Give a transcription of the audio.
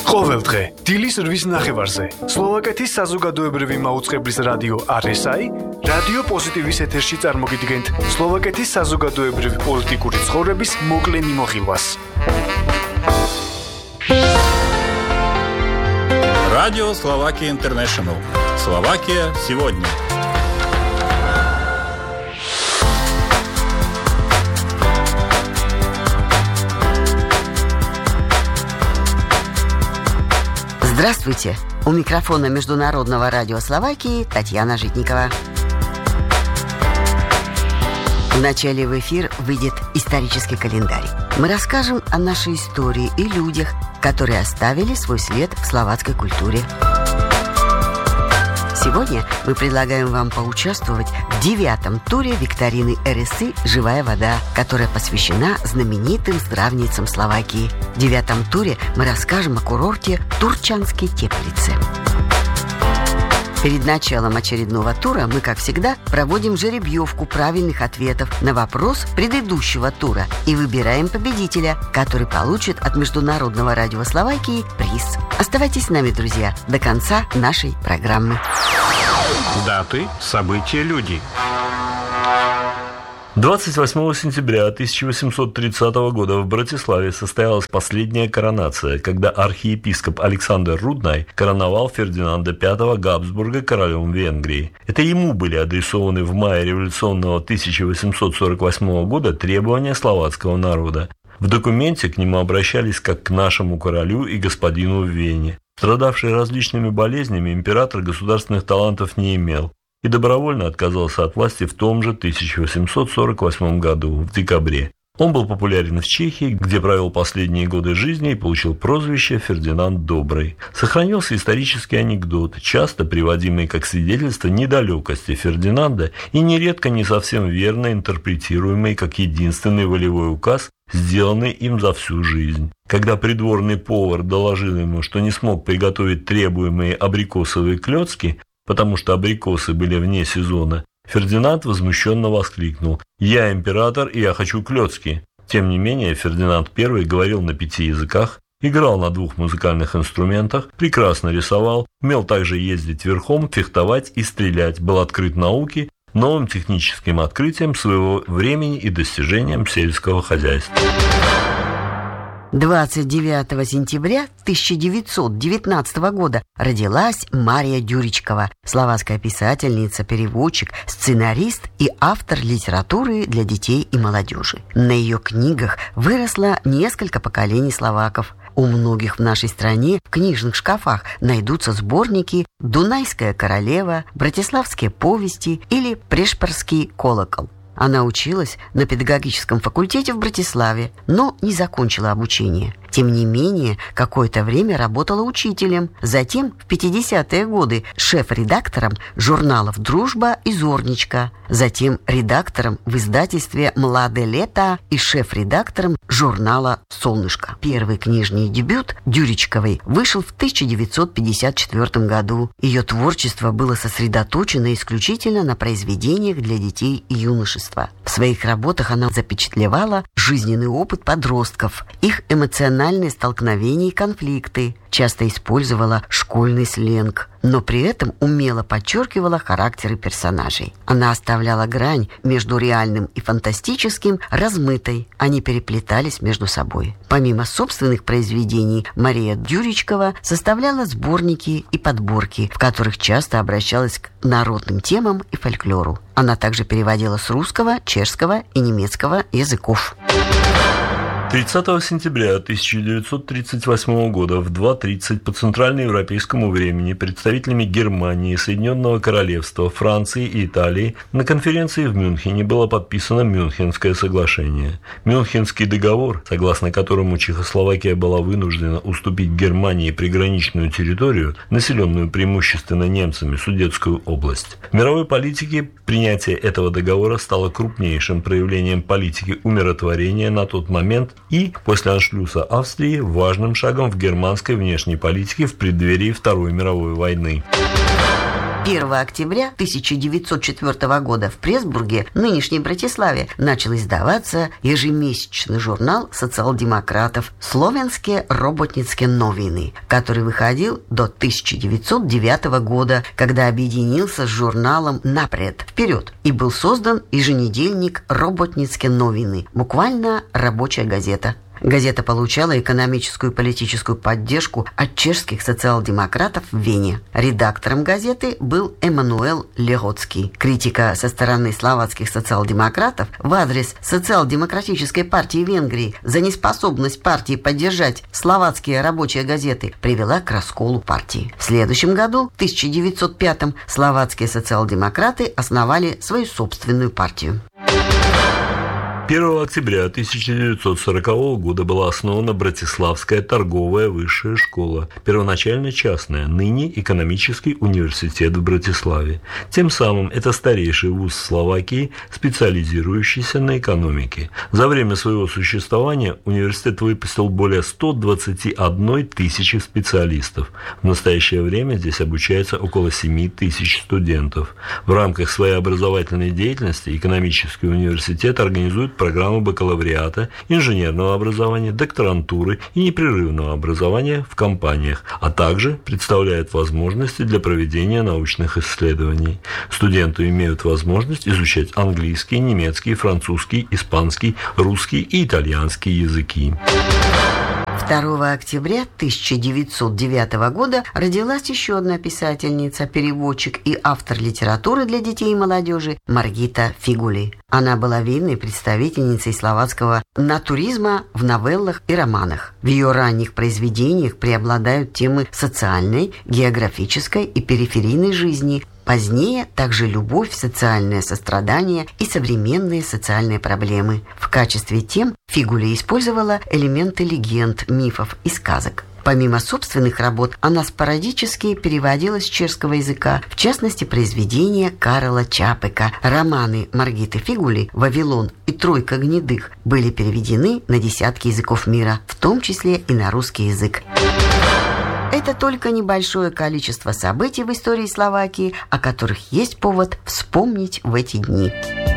ყოველდღე დილის 8-ის ნახევარზე სლოვაკეთის საზოგადოებრივი მაუწყებლის რადიო RSI რადიო პოზიტივის ეთერში წარმოგიდგენთ სლოვაკეთის საზოგადოებრივი პოლიტიკური ცხოვრების მოკლე მიმოხილვას. Радио Словакия Интернешнл. Словакия сегодня. Здравствуйте! У микрофона Международного радио Словакии Татьяна Житникова. Вначале в эфир выйдет исторический календарь. Мы расскажем о нашей истории и людях, которые оставили свой след в словацкой культуре. Сегодня мы предлагаем вам поучаствовать в 9-м туре викторины РСИ «Живая вода», которая посвящена знаменитым здравницам Словакии. В 9-м туре мы расскажем о курорте Турчанской Теплицы. Перед началом очередного тура мы, как всегда, проводим жеребьевку правильных ответов на вопрос предыдущего тура и выбираем победителя, который получит от Международного радио Словакии приз. Оставайтесь с нами, друзья, до конца нашей программы. Даты, события, люди. 28 сентября 1830 года в Братиславе состоялась последняя коронация, когда архиепископ Александр Руднай короновал Фердинанда V Габсбурга королем Венгрии. Это ему были адресованы в мае революционного 1848 года требования словацкого народа. В документе к нему обращались как к нашему королю и господину в Вене. Страдавший различными болезнями, император государственных талантов не имел и добровольно отказался от власти в том же 1848 году, в декабре. Он был популярен в Чехии, где провел последние годы жизни и получил прозвище Фердинанд Добрый. Сохранился исторический анекдот, часто приводимый как свидетельство недалекости Фердинанда и нередко не совсем верно интерпретируемый как единственный волевой указ, сделанный им за всю жизнь. Когда придворный повар доложил ему, что не смог приготовить требуемые абрикосовые клёцки, потому что абрикосы были вне сезона, Фердинанд возмущенно воскликнул: «Я император, и я хочу клёцки». Тем не менее, Фердинанд I говорил на 5 языках, играл на 2 музыкальных инструментах, прекрасно рисовал, умел также ездить верхом, фехтовать и стрелять, был открыт науке, новым техническим открытием своего времени и достижениям сельского хозяйства. 29 сентября 1919 года родилась Мария Дюричкова, словацкая писательница, переводчик, сценарист и автор литературы для детей и молодежи. На ее книгах выросло несколько поколений словаков. У многих в нашей стране в книжных шкафах найдутся сборники «Дунайская королева», «Братиславские повести» или «Прешперский колокол». Она училась на педагогическом факультете в Братиславе, но не закончила обучение. Тем не менее, какое-то время работала учителем. Затем, в 50-е годы, шеф-редактором журналов «Дружба» и «Зорничка». Затем редактором в издательстве «Младе лето» и шеф-редактором журнала «Солнышко». Первый книжный дебют Дюричковой вышел в 1954 году. Ее творчество было сосредоточено исключительно на произведениях для детей и юношества. В своих работах она запечатлевала жизненный опыт подростков, их эмоциональные столкновения и конфликты, часто использовала школьный сленг, но при этом умело подчеркивала характеры персонажей. Она оставляла грань между реальным и фантастическим размытой, они переплетались между собой. Помимо собственных произведений, Мария Дюричкова составляла сборники и подборки, в которых часто обращалась к народным темам и фольклору. Она также переводила с русского, чешского и немецкого языков. 30 сентября 1938 года в 2:30 по центральноевропейскому времени представителями Германии, Соединенного Королевства, Франции и Италии на конференции в Мюнхене было подписано Мюнхенское соглашение. Мюнхенский договор, согласно которому Чехословакия была вынуждена уступить Германии приграничную территорию, населенную преимущественно немцами, Судетскую область. В мировой политике принятие этого договора стало крупнейшим проявлением политики умиротворения на тот момент и, после аншлюса Австрии, важным шагом в германской внешней политике в преддверии Второй мировой войны. 1 октября 1904 года в Пресбурге, нынешней Братиславе, начал издаваться ежемесячный журнал социал-демократов «Словенские работницкие новины», который выходил до 1909 года, когда объединился с журналом «Напред» вперед, и был создан еженедельник «Работницкие новины», буквально рабочая газета. Газета получала экономическую и политическую поддержку от чешских социал-демократов в Вене. Редактором газеты был Эммануэл Легоцкий. Критика со стороны словацких социал-демократов в адрес социал-демократической партии Венгрии за неспособность партии поддержать словацкие рабочие газеты привела к расколу партии. В следующем году, в 1905-м, словацкие социал-демократы основали свою собственную партию. 1 октября 1940 года была основана Братиславская торговая высшая школа, первоначально частная, ныне экономический университет в Братиславе. Тем самым это старейший вуз Словакии, специализирующийся на экономике. За время своего существования университет выпустил более 121 тысячи специалистов. В настоящее время здесь обучается около 7 тысяч студентов. В рамках своей образовательной деятельности экономический университет организует программу бакалавриата, инженерного образования, докторантуры и непрерывного образования в компаниях, а также представляет возможности для проведения научных исследований. Студенты имеют возможность изучать английский, немецкий, французский, испанский, русский и итальянский языки. 2 октября 1909 года родилась еще одна писательница, переводчик и автор литературы для детей и молодежи Маргита Фигули. Она была видной представительницей словацкого натуризма в новеллах и романах. В ее ранних произведениях преобладают темы социальной, географической и периферийной жизни. Позднее также любовь, социальное сострадание и современные социальные проблемы. В качестве тем Фигули использовала элементы легенд, мифов и сказок. Помимо собственных работ, она спорадически переводила с чешского языка, в частности, произведения Карла Чапека. Романы Маргиты Фигули «Вавилон» и «Тройка гнедых» были переведены на десятки языков мира, в том числе и на русский язык. Это только небольшое количество событий в истории Словакии, о которых есть повод вспомнить в эти дни.